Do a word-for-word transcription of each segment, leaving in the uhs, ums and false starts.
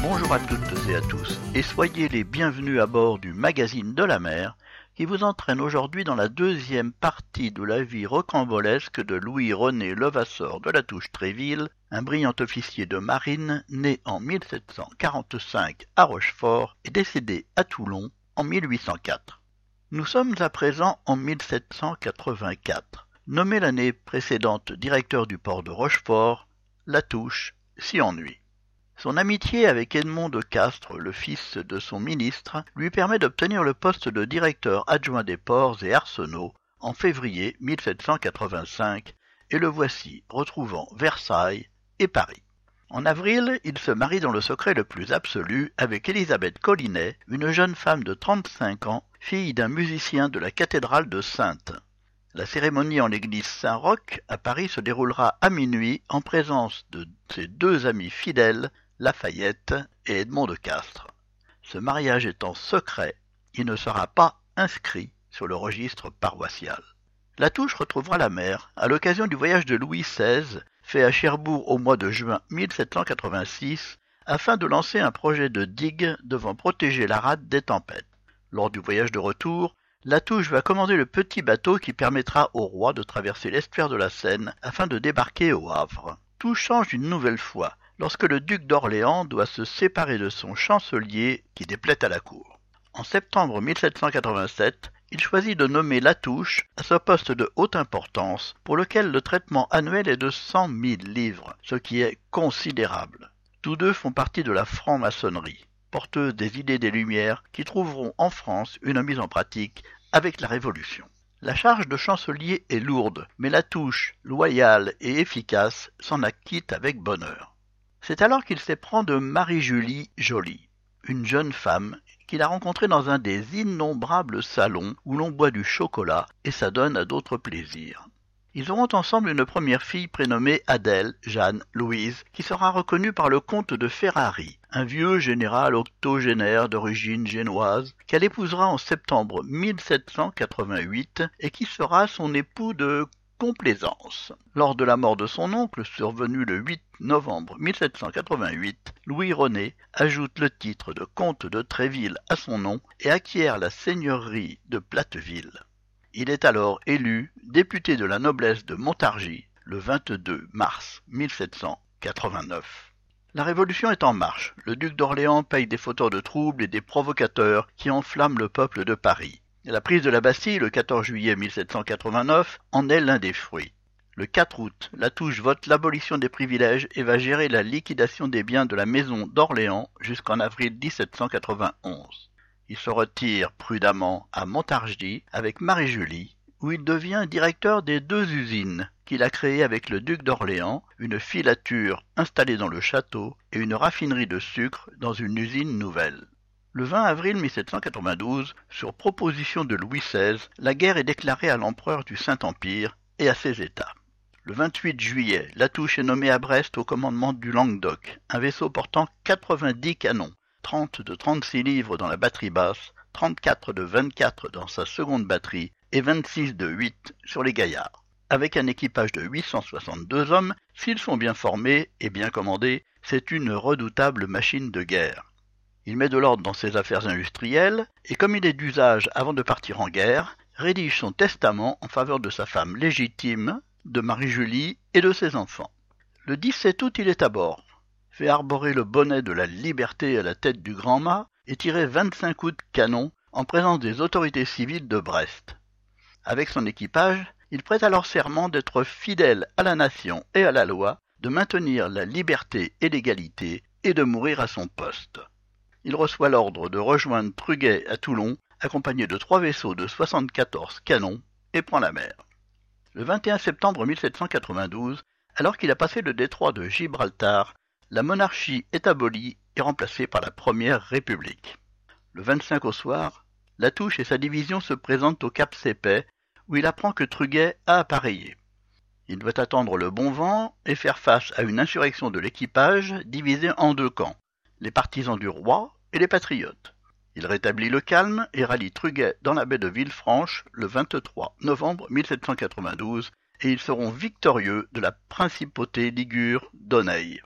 Bonjour à toutes et à tous, et soyez les bienvenus à bord du magazine de la mer, qui vous entraîne aujourd'hui dans la deuxième partie de la vie rocambolesque de Louis-René Levasseur de La Touche-Tréville, un brillant officier de marine né en mille sept cent quarante-cinq à Rochefort et décédé à Toulon en mille huit cent quatre. Nous sommes à présent en mille sept cent quatre-vingt-quatre. Nommé l'année précédente directeur du port de Rochefort, Latouche s'y ennuie. Son amitié avec Edmond de Castres, le fils de son ministre, lui permet d'obtenir le poste de directeur adjoint des ports et arsenaux en février mille sept cent quatre-vingt-cinq, et le voici retrouvant Versailles et Paris. En avril, il se marie dans le secret le plus absolu avec Élisabeth Collinet, une jeune femme de trente-cinq ans, fille d'un musicien de la cathédrale de Saintes. La cérémonie en l'église Saint-Roch à Paris se déroulera à minuit en présence de ses deux amis fidèles, Lafayette et Edmond de Castres. Ce mariage étant secret, il ne sera pas inscrit sur le registre paroissial. Latouche retrouvera la mer à l'occasion du voyage de Louis seize, fait à Cherbourg au mois de juin mille sept cent quatre-vingt-six, afin de lancer un projet de digue devant protéger la rade des tempêtes. Lors du voyage de retour, Latouche va commander le petit bateau qui permettra au roi de traverser l'estuaire de la Seine afin de débarquer au Havre. Tout change une nouvelle fois lorsque le duc d'Orléans doit se séparer de son chancelier qui déplaît à la cour. En septembre mille sept cent quatre-vingt-sept, il choisit de nommer Latouche à ce poste de haute importance pour lequel le traitement annuel est de cent mille livres, ce qui est considérable. Tous deux font partie de la franc-maçonnerie, porteuse des idées des Lumières qui trouveront en France une mise en pratique avec la Révolution. La charge de chancelier est lourde, mais Latouche, loyal et efficace, s'en acquitte avec bonheur. C'est alors qu'il s'éprend de Marie-Julie Joly, une jeune femme qu'il a rencontrée dans un des innombrables salons où l'on boit du chocolat et s'adonne à d'autres plaisirs. Ils auront ensemble une première fille prénommée Adèle, Jeanne, Louise, qui sera reconnue par le comte de Ferrari, un vieux général octogénaire d'origine génoise, qu'elle épousera en septembre mille sept cent quatre-vingt-huit et qui sera son époux de complaisance. Lors de la mort de son oncle, survenue le huit novembre mille sept cent quatre-vingt-huit, Louis-René ajoute le titre de comte de Tréville à son nom et acquiert la seigneurie de Platteville. Il est alors élu député de la noblesse de Montargis le vingt-deux mars mille sept cent quatre-vingt-neuf. La Révolution est en marche. Le duc d'Orléans paye des fauteurs de troubles et des provocateurs qui enflamment le peuple de Paris. La prise de la Bastille le quatorze juillet mille sept cent quatre-vingt-neuf en est l'un des fruits. Le quatre août, Latouche vote l'abolition des privilèges et va gérer la liquidation des biens de la maison d'Orléans jusqu'en avril dix-sept cent quatre-vingt-onze. Il se retire prudemment à Montargis avec Marie-Julie, où il devient directeur des deux usines qu'il a créées avec le duc d'Orléans, une filature installée dans le château et une raffinerie de sucre dans une usine nouvelle. Le vingt avril mille sept cent quatre-vingt-douze, sur proposition de Louis seize, la guerre est déclarée à l'empereur du Saint-Empire et à ses États. Le vingt-huit juillet, Latouche est nommé à Brest au commandement du Languedoc, un vaisseau portant quatre-vingt-dix canons, trente de trente-six livres dans la batterie basse, trente-quatre de vingt-quatre dans sa seconde batterie et vingt-six de huit sur les gaillards. Avec un équipage de huit cent soixante-deux hommes, s'ils sont bien formés et bien commandés, c'est une redoutable machine de guerre. Il met de l'ordre dans ses affaires industrielles et, comme il est d'usage avant de partir en guerre, rédige son testament en faveur de sa femme légitime, de Marie-Julie et de ses enfants. Le dix-sept août, il est à bord, fait arborer le bonnet de la liberté à la tête du grand mât et tirer vingt-cinq coups de canon en présence des autorités civiles de Brest. Avec son équipage, il prête alors serment d'être fidèle à la nation et à la loi, de maintenir la liberté et l'égalité et de mourir à son poste. Il reçoit l'ordre de rejoindre Truguet à Toulon, accompagné de trois vaisseaux de soixante-quatorze canons, et prend la mer. Le vingt et un septembre mille sept cent quatre-vingt-douze, alors qu'il a passé le détroit de Gibraltar, la monarchie est abolie et remplacée par la Première République. Le vingt-cinq au soir, Latouche et sa division se présentent au Cap Sépet, où il apprend que Truguet a appareillé. Il doit attendre le bon vent et faire face à une insurrection de l'équipage divisée en deux camps, les partisans du roi et les patriotes. Il rétablit le calme et rallie Truguet dans la baie de Villefranche le vingt-trois novembre mille sept cent quatre-vingt-douze et ils seront victorieux de la principauté ligure d'Oneil.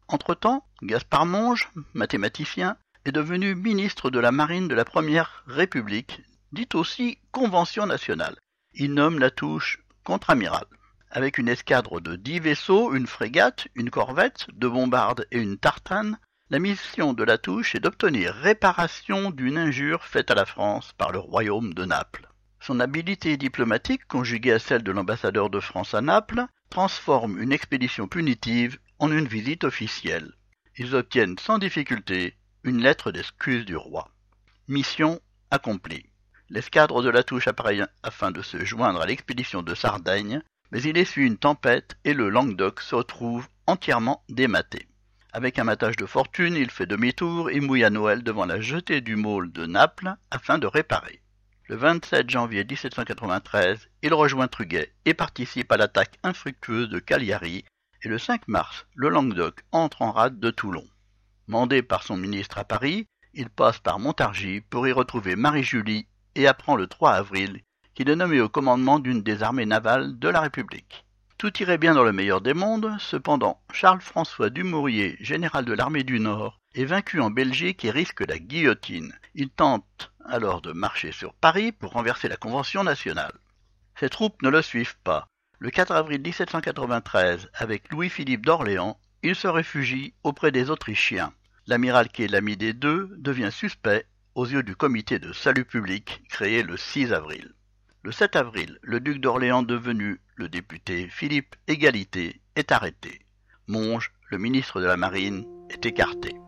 Entre-temps, Gaspard Monge, mathématicien, est devenu ministre de la Marine de la Première République, dite aussi Convention nationale. Il nomme Latouche contre-amiral. Avec une escadre de dix vaisseaux, une frégate, une corvette, deux bombardes et une tartane, la mission de Latouche est d'obtenir réparation d'une injure faite à la France par le royaume de Naples. Son habileté diplomatique, conjuguée à celle de l'ambassadeur de France à Naples, transforme une expédition punitive en une visite officielle. Ils obtiennent sans difficulté une lettre d'excuse du roi. Mission accomplie. L'escadre de Latouche apparaît afin de se joindre à l'expédition de Sardaigne, mais il essuie une tempête et le Languedoc se retrouve entièrement dématé. Avec un matage de fortune, il fait demi-tour et mouille à Noël devant la jetée du môle de Naples afin de réparer. Le vingt-sept janvier mille sept cent quatre-vingt-treize, il rejoint Truguet et participe à l'attaque infructueuse de Cagliari, et le cinq mars, le Languedoc entre en rade de Toulon. Mandé par son ministre à Paris, il passe par Montargis pour y retrouver Marie-Julie et apprend le trois avril qu'il est nommé au commandement d'une des armées navales de la République. Tout irait bien dans le meilleur des mondes, cependant Charles-François Dumouriez, général de l'armée du Nord, est vaincu en Belgique et risque la guillotine. Il tente alors de marcher sur Paris pour renverser la Convention nationale. Ses troupes ne le suivent pas. Le quatre avril mille sept cent quatre-vingt-treize, avec Louis-Philippe d'Orléans, il se réfugie auprès des Autrichiens. L'amiral qui est l'ami des deux devient suspect aux yeux du comité de salut public créé le six avril. Le sept avril, le duc d'Orléans devenu le député Philippe Égalité est arrêté. Monge, le ministre de la Marine, est écarté.